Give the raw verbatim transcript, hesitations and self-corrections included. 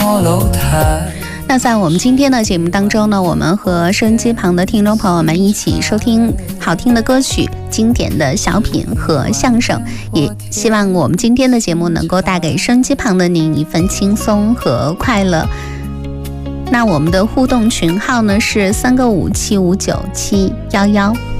末楼台。 那在我们今天的节目当中呢，我们和收音机旁的听众朋友们一起收听好听的歌曲、经典的小品和相声，也希望我们今天的节目能够带给收音机旁的您一份轻松和快乐。那我们的互动群号呢是三个五七五九七幺幺。